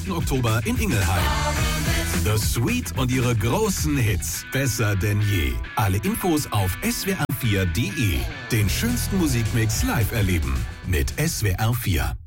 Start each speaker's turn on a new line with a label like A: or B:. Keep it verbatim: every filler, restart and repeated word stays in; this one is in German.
A: Oktober in Ingelheim. The Sweet und ihre großen Hits. Besser denn je. Alle Infos auf s w r vier punkt d e. Den schönsten Musikmix live erleben. Mit S W R vier.